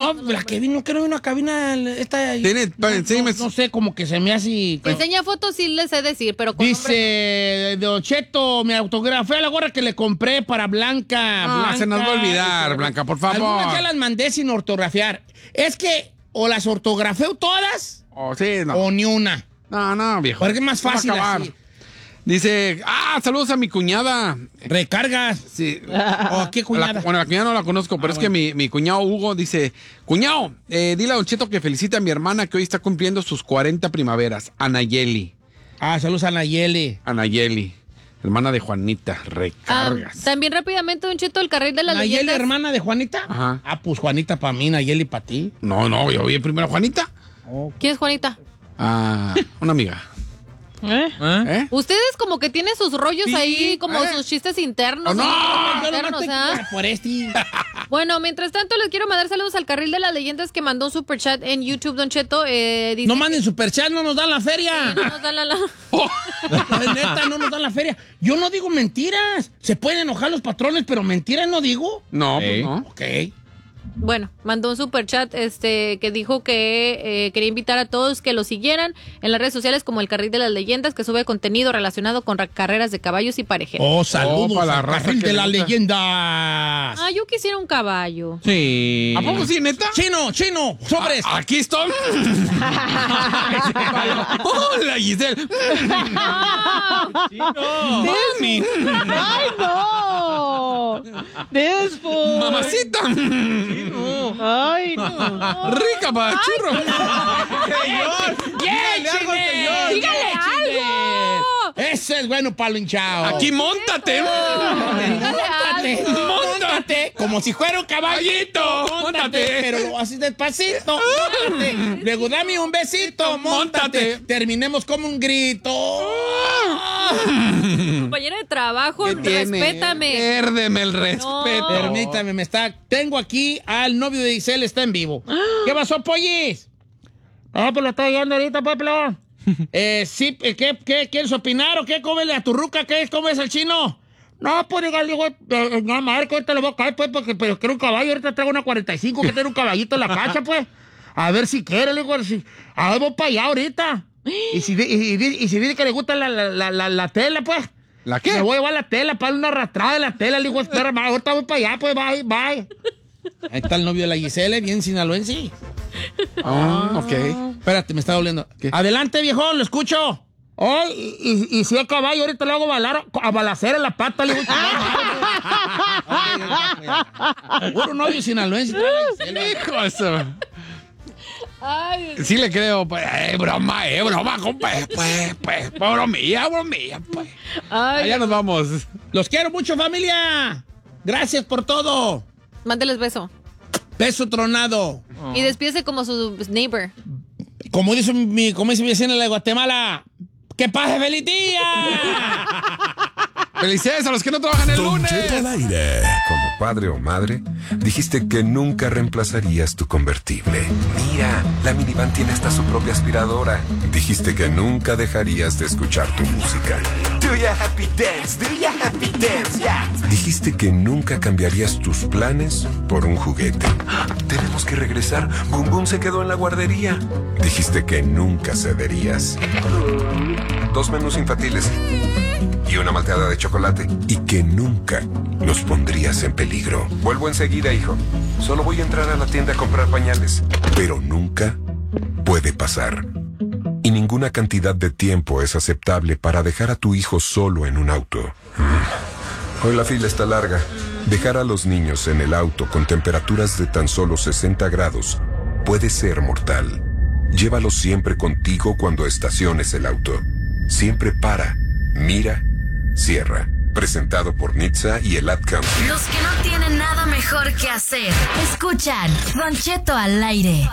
No, la que vino, que no vino a cabina esta. No sé, como que se me hace. Si enseña fotos, sí les sé decir, pero con dice, Don Cheto, me autografé la gorra que le compré para Blanca. Blanca, se nos va a olvidar, Blanca, por favor. Algunas ya las mandé sin ortografiar. Es que o las ortografeo todas, o ni una. No, viejo. Porque es más fácil así. Dice, saludos a mi cuñada. Recargas. Sí. ¿O qué cuñada? La cuñada no la conozco, pero es que mi cuñado Hugo dice, cuñado, dile a Don Cheto que felicite a mi hermana que hoy está cumpliendo sus 40 primaveras, Anayeli. Saludos a Anayeli. Anayeli, hermana de Juanita, recargas. También rápidamente, Don Cheto, el carril de las leyendas. ¿Nayeli, hermana de Juanita? Ajá. Pues Juanita para mí, Nayeli para ti. No, yo vi primero a Juanita. ¿Quién es Juanita? Una amiga. Ustedes como que tienen sus rollos ahí, como sus chistes internos. Por este. Bueno, mientras tanto les quiero mandar saludos al carril de las leyendas que mandó un superchat en YouTube, Don Cheto. Dice no manden superchat, no nos dan la feria. Sí, no nos dan Neta, no nos dan la feria. Yo no digo mentiras. Se pueden enojar los patrones, pero mentiras no digo. No, pues no. Ok. Bueno, mandó un superchat que dijo que quería invitar a todos que lo siguieran en las redes sociales como el Carril de las Leyendas, que sube contenido relacionado con carreras de caballos y parejeros. Saludos para la al raza Carril de las gusta. Leyendas. Yo quisiera un caballo. Sí. ¿A poco sí, neta? Chino, sobres. Aquí estoy. Hola, Giselle. Mami. ¡Ay, no! ¡Despo! Mamacita. ¡Ay, no! Rica para churro. ¡Dígale algo! Ese es bueno para lo hinchado. Aquí móntate. Móntate. Como si fuera un caballito. Móntate. Pero lo haces despacito. Móntate. Luego dame un besito. Móntate. Terminemos como un grito. Compañera de trabajo, respétame. Pérdeme el respeto. Permítame, tengo aquí al novio de Giselle, está en vivo. ¿Qué pasó, pollis? Pues lo estoy viendo ahorita, pues, pelón. Sí, ¿qué quieres opinar o qué? ¿Cómele a tu ruca? ¿Cómo es el chino? No, pues, digo, no, madre, que ahorita le voy a caer, pues, pero quiero un caballo, ahorita traigo una 45, que tiene un caballito en la cacha, pues. A ver si quiere, le digo, a ver, voy para allá ahorita. Y si dice que le gusta la tela, pues. ¿La qué? Me voy a llevar la tela, para una arrastrada de la tela, le digo, espera, ahorita voy para allá, pues, bye. Ahí está el novio de la Giselle, bien sinaloense. Ok. Espérate, me está doliendo. ¿Qué? Adelante, viejo, lo escucho. Y si el caballo ahorita le hago a balacera en la pata, le digo. Puro novio sinaloense. Hijo eso. Sí le creo, pues, broma, compa, pues, bromilla, pues. Allá nos vamos. Los quiero mucho, familia. Gracias por todo. Mándeles beso. Beso tronado. Y despídese como su neighbor. Como dice mi vecina de Guatemala. ¡Que pase feliz día! Felicidades a los que no trabajan el lunes. Don Cheto al aire. Como padre o madre, dijiste que nunca reemplazarías tu convertible. Mira, la minivan tiene hasta su propia aspiradora. Dijiste que nunca dejarías de escuchar tu música. Do ya happy dance, yeah. Dijiste que nunca cambiarías tus planes por un juguete. Tenemos que regresar. Boom Boom se quedó en la guardería. Dijiste que nunca cederías. 2 menús infantiles y una malteada de chocolate, y que nunca los pondrías en peligro. Vuelvo enseguida, hijo. Solo voy a entrar a la tienda a comprar pañales. Pero nunca puede pasar. Y ninguna cantidad de tiempo es aceptable para dejar a tu hijo solo en un auto. Hoy la fila está larga. Dejar a los niños en el auto con temperaturas de tan solo 60 grados puede ser mortal. Llévalos siempre contigo cuando estaciones el auto. Siempre para, mira, cierra. Presentado por NHTSA y el Ad Council. Los que no tienen nada mejor que hacer, escuchan Don Cheto al aire.